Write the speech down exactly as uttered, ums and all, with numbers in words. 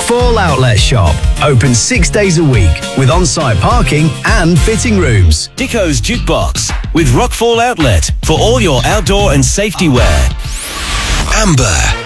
Rockfall Outlet Shop. Open six days a week with on-site parking and fitting rooms. Dicko's Jukebox with Rockfall Outlet for all your outdoor and safety wear. Amber.